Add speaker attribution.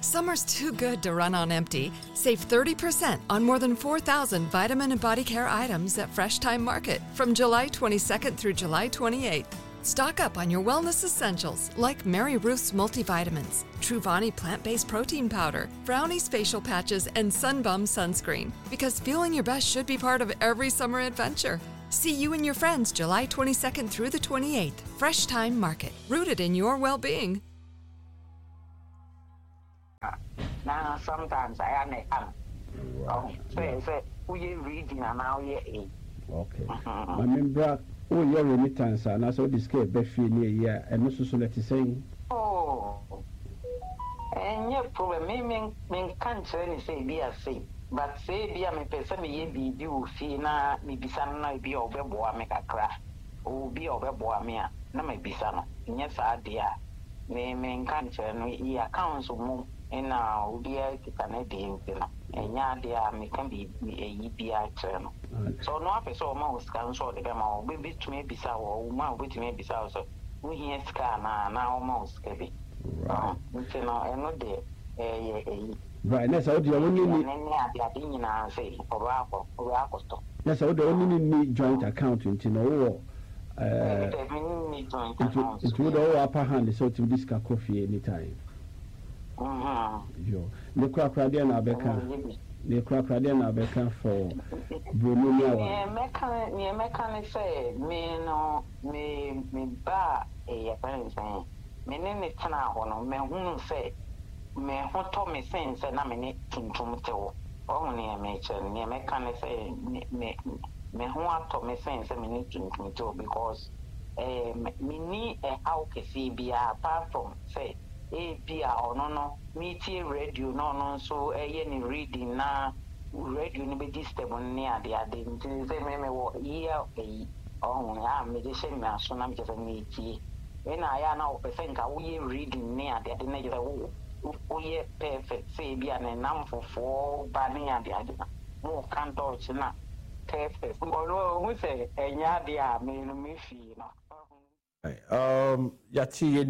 Speaker 1: Summer's too good to run on empty. Save 30% on more than 4,000 vitamin and body care items at Fresh Time Market from July 22nd through July 28th. Stock up on your wellness essentials like Mary Ruth's multivitamins, Truvani plant-based protein powder, Brownie's facial patches, and Sunbum sunscreen. Because feeling your best should be part of every summer adventure. See you and your friends July 22nd through the 28th. Fresh Time Market, rooted in your well-being.
Speaker 2: Now sometimes I am say we reading and now you
Speaker 3: okay. I remember your remittance and also this case be near year and also so let us say
Speaker 2: oh and your problem me can't say be a say but say be a me person me be do fee na me bisa na be obeboa me kakra o be obeboa me na me bisa no nya sa dia me can't no e accounts mo na ubia kitane de ukena enya dia me can be e bia no so no ape so ma uska so de ma obi tumi bisa wo ma obi tumi bisa so we here ska na o ma uska bi we no eno de
Speaker 3: right na so de only ni
Speaker 2: dia din na say oba akosto
Speaker 3: na so de only ni joint account nti no wo it would all upper hand so to this coffee anytime. Yo, the crack radio na beka. The crack radio na beka for Bruno.
Speaker 2: Yeah, mechanic say me no me ba e parents say me ne tana ho no me hunu say me ho to me sense na me ne tuntum te wo. O ne me che ne mechanic say me ho ato me sense me ne tuntum te wo because me ni how ke see bia apart from say bia no meeting radio no so any reading na radio ni be disturb ni ade nti say me wo year me dey share me aso na me just me tie na ya na o person ka wo ye reading ni ade na just wo ye perfect say bia na nam fofo ba ni ade mo kan do chi na perfect wo say enya ade a me no me fi no
Speaker 4: yati